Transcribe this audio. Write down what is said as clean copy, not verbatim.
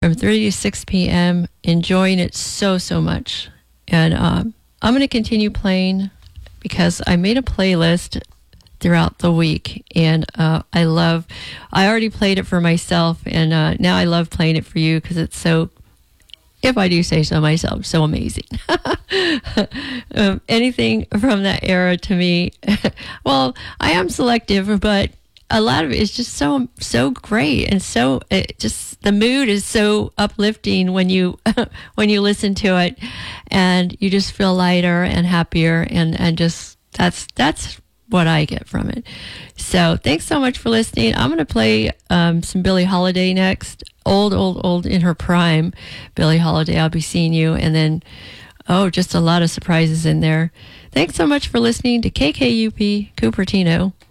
from 3 to 6 p.m. Enjoying it so much. And I'm going to continue playing because I made a playlist throughout the week, and I already played it for myself, and now I love playing it for you because it's so, if I do say so myself, so amazing. Anything from that era to me, well, I am selective, but a lot of it is just so great, and just the mood is so uplifting when you when you listen to it, and you just feel lighter and happier, and just that's what I get from it. So thanks so much for listening. I'm going to play some Billie Holiday next. Old in her prime, Billie Holiday, I'll Be Seeing You. And then, just a lot of surprises in there. Thanks so much for listening to KKUP Cupertino.